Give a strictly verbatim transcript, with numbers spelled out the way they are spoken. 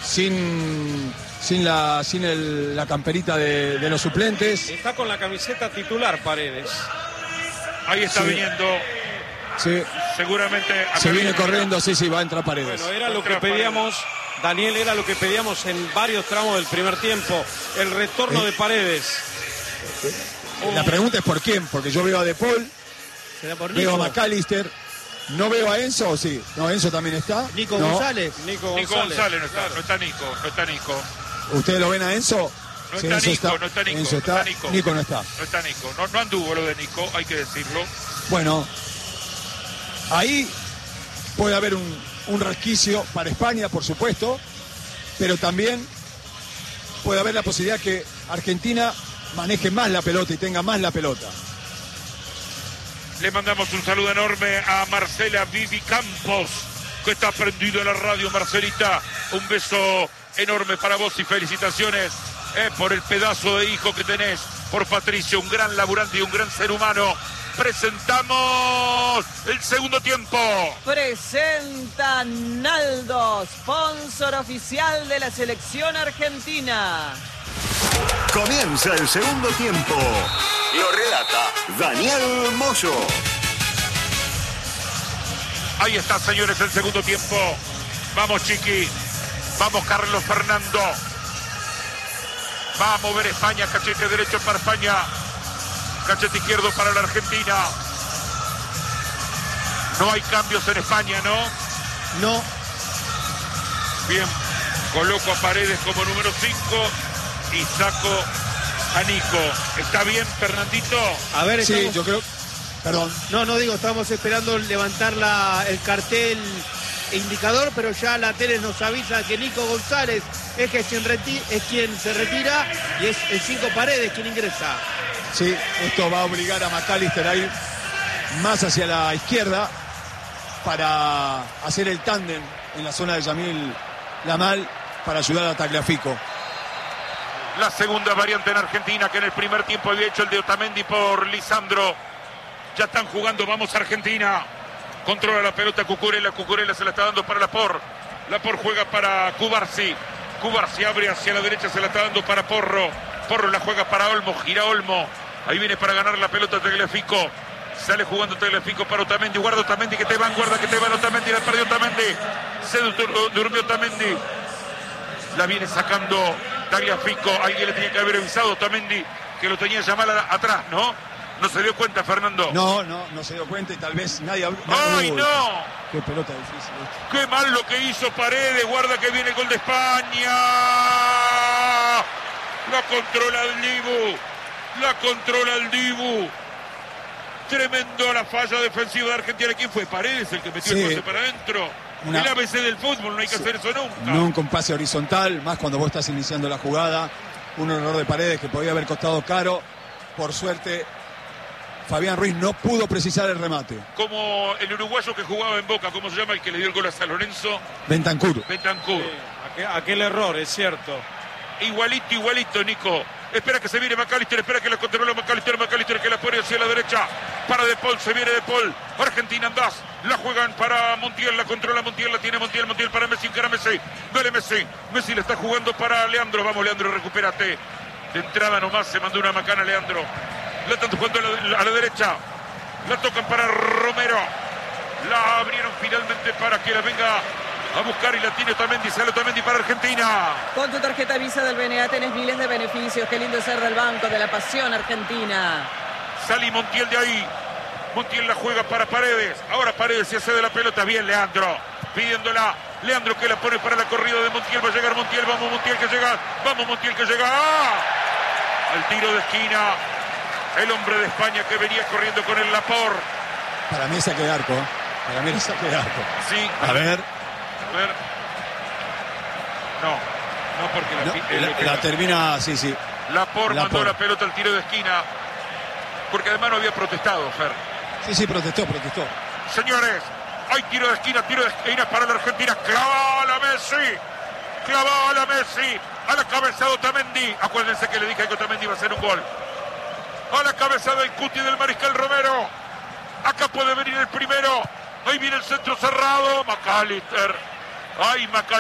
sin, sin, la, sin el, la camperita de, de los suplentes. Está con la camiseta titular Paredes. Ahí está Sí. viniendo. Sí. Seguramente. Se viene corriendo, sí, sí, va a entrar Paredes. Bueno, era lo que pedíamos, Daniel, era lo que pedíamos en varios tramos del primer tiempo. El retorno ¿Eh? de Paredes. La pregunta es por quién, porque yo veo a De Paul, veo a McAllister, no veo a Enzo, ¿o sí? No, Enzo también está. Nico No. González. Nico González. Nico González no está, claro. no está Nico, no está Nico. ¿Ustedes lo ven a Enzo? No Sí, está Enzo Nico, no está Nico, Enzo no está, está Nico. Nico no está. No está Nico, no, no anduvo lo de Nico, hay que decirlo. Bueno, ahí puede haber un, un resquicio para España, por supuesto, pero también puede haber la posibilidad que Argentina maneje más la pelota y tenga más la pelota. Le mandamos un saludo enorme a Marcela Vivi Campos, que está prendido en la radio. Marcelita, un beso enorme para vos y felicitaciones eh, por el pedazo de hijo que tenés, por Patricio, un gran laburante y un gran ser humano. Presentamos el segundo tiempo. Presenta Naldo, sponsor oficial de la selección argentina. Comienza el segundo tiempo. Lo relata Daniel Moyo. Ahí está, señores, el segundo tiempo. Vamos, Chiqui. Vamos, Carlos Fernando. Va a mover España. Cachete derecho para España. Cachete izquierdo para la Argentina. No hay cambios en España, ¿no? No. Bien. Coloco a Paredes como número cinco y saco a Nico. ¿Está bien, Fernandito? A ver, Sí, estamos... yo creo... Perdón. No, no digo, estamos esperando levantar la, el cartel indicador, pero ya la tele nos avisa que Nico González es, que quien, reti es quien se retira y es el cinco Paredes quien ingresa. Sí, esto va a obligar a McAllister a ir más hacia la izquierda para hacer el tándem en la zona de Yamil Lamal para ayudar a Tagliafico. La segunda variante en Argentina, que en el primer tiempo había hecho el de Otamendi por Lisandro. Ya están jugando, vamos Argentina. Controla la pelota Cucurella, Cucurella se la está dando para Lapor. Lapor juega para Cubarsi. Cubarsi abre hacia la derecha, se la está dando para Porro. Porro la juega para Olmo, gira Olmo. Ahí viene para ganar la pelota Tagliafico. Sale jugando Tagliafico para Otamendi. Guarda Otamendi, que te van, guarda que te van Otamendi. La perdió Otamendi. Se durmió Otamendi. La viene sacando Tagliafico. Alguien le tenía que haber avisado a Otamendi que lo tenía llamada atrás, ¿no? ¿No se dio cuenta, Fernando? No, no, no se dio cuenta y tal vez nadie... ¡Ay, no! Qué pelota difícil esta. ¡Qué mal lo que hizo Paredes! Guarda que viene el gol de España. La controla el Dibu. La controla el Dibu. Tremendo la falla defensiva de Argentina. ¿Quién fue? Paredes el que metió Sí. el pase para adentro. Una... El A B C del fútbol, no hay que Sí. hacer eso nunca. Nunca un pase horizontal, más cuando vos estás iniciando la jugada. Un error de Paredes que podía haber costado caro. Por suerte, Fabián Ruiz no pudo precisar el remate. Como el uruguayo que jugaba en Boca, ¿cómo se llama? El que le dio el gol a San Lorenzo. Bentancur. Bentancur. Sí, aquel, aquel error, es cierto. Igualito, igualito, Nico. Espera que se viene McAllister, espera que la controle McAllister, McAllister que la pone hacia la derecha. Para De Paul, se viene De Paul. Argentina andás. La juegan para Montiel, la controla Montiel, la tiene Montiel, Montiel para Messi, encara Messi. Dale Messi. Messi le está jugando para Leandro. Vamos, Leandro, recupérate. De entrada nomás se mandó una macana Leandro. La están jugando a la, a la derecha. La tocan para Romero. La abrieron finalmente para que la venga a buscar y la tiene Otamendi. Sale Otamendi para Argentina. Con tu tarjeta Visa del B N A tenés miles de beneficios. Qué lindo ser del Banco de la Pasión Argentina. Sale Montiel de ahí. Montiel la juega para Paredes. Ahora Paredes se hace de la pelota. Bien Leandro. Pidiéndola. Leandro que la pone para la corrida de Montiel. Va a llegar Montiel. Vamos Montiel que llega. Vamos Montiel que llega. ¡Ah! Al tiro de esquina. El hombre de España que venía corriendo con el Lapor. Para mí es saque de arco. Para mí es saque de arco. Sí. A ver. A ver. No. No porque la, No, eh, la, la termina, sí, sí. Lapor mandó Lapor. la pelota al tiro de esquina. Porque además no había protestado, Fer. Sí, sí, protestó, protestó. Señores, hay tiro de esquina, tiro de esquina para la Argentina. ¡Clavala Messi! ¡Clavala Messi! A la cabeza de Otamendi. Acuérdense que le dije que Otamendi iba a hacer un gol. A la cabeza del Cuti del Mariscal Romero. Acá puede venir el primero. Ahí viene el centro cerrado. McAllister. ¡Ay, McAllister!